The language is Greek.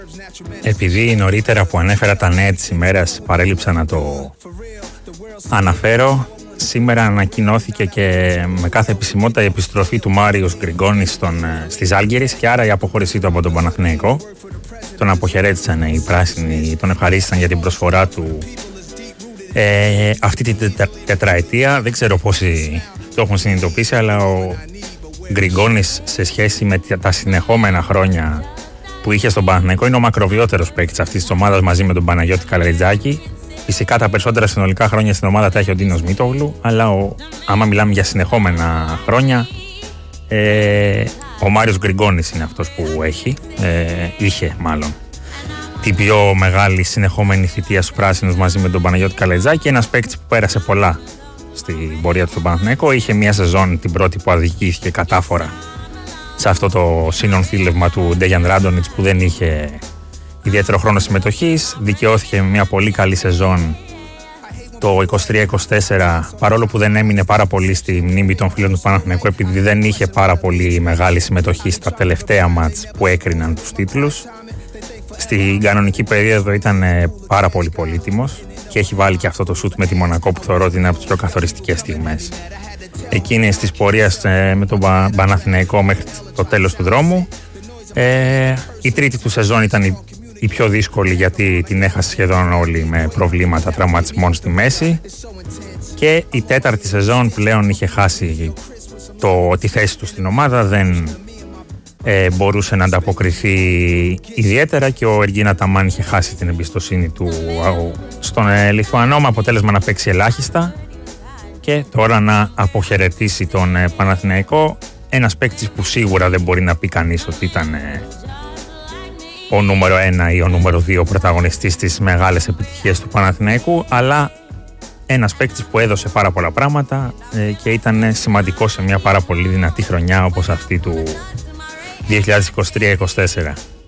Επειδή νωρίτερα που ανέφερα τα νέα της ημέρας παρέλειψα να το αναφέρω, σήμερα ανακοινώθηκε και με κάθε επισημότητα η επιστροφή του Μάριος Γκριγκόνης στη Ζάλγκιρις και άρα η αποχώρησή του από τον Παναθηναϊκό. Τον αποχαιρέτησαν οι πράσινοι, τον ευχαρίστησαν για την προσφορά του αυτή την τετραετία. Δεν ξέρω πόσοι το έχουν συνειδητοποιήσει, αλλά ο Γκριγκόνης σε σχέση με τα συνεχόμενα χρόνια που είχε στον Παναθηναϊκό είναι ο μακροβιότερος παίκτης αυτής της ομάδας μαζί με τον Παναγιώτη Καλαριτζάκη. Φυσικά τα περισσότερα συνολικά χρόνια στην ομάδα τα έχει ο Ντίνος Μίτογλου, αλλά άμα μιλάμε για συνεχόμενα χρόνια, ο Μάριος Γκριγκόνης είναι αυτός που είχε μάλλον την πιο μεγάλη συνεχόμενη θητεία στους πράσινους μαζί με τον Παναγιώτη Καλαριτζάκη. Ένας παίκτης που πέρασε πολλά στην πορεία του στον Παναθηναϊκό. Είχε μια σεζόν την πρώτη που αδικήθηκε κατάφορα σε αυτό το συνονθήλευμα του Ντέιαν Ράντονιτς που δεν είχε ιδιαίτερο χρόνο συμμετοχής. Δικαιώθηκε με μια πολύ καλή σεζόν το 23-24, παρόλο που δεν έμεινε πάρα πολύ στη μνήμη των φίλων του Παναθηναϊκού επειδή δεν είχε πάρα πολύ μεγάλη συμμετοχή στα τελευταία μάτς που έκριναν τους τίτλους. Στην κανονική περίοδο ήταν πάρα πολύ πολύτιμος και έχει βάλει και αυτό το σουτ με τη Μονακό που θεωρώ ότι είναι από τις πιο καθοριστικές στιγμές εκείνης της πορείας με τον Παναθηναϊκό μέχρι το τέλος του δρόμου. Η τρίτη του σεζόν ήταν η πιο δύσκολη γιατί την έχασε σχεδόν όλοι με προβλήματα τραυματισμών στη μέση, και η τέταρτη σεζόν πλέον είχε χάσει τη θέση του στην ομάδα, δεν μπορούσε να ανταποκριθεί ιδιαίτερα και ο Εργίν Αταμάν είχε χάσει την εμπιστοσύνη του στον Λιθουανό με αποτέλεσμα να παίξει ελάχιστα και τώρα να αποχαιρετήσει τον Παναθηναϊκό. Ένας παίκτης που σίγουρα δεν μπορεί να πει κανείς ότι ήταν ο νούμερο 1 ή ο νούμερο 2 πρωταγωνιστής στις μεγάλες επιτυχίες του Παναθηναϊκού, αλλά ένας παίκτης που έδωσε πάρα πολλά πράγματα και ήταν σημαντικό σε μια πάρα πολύ δυνατή χρονιά όπως αυτή του 2023-2024.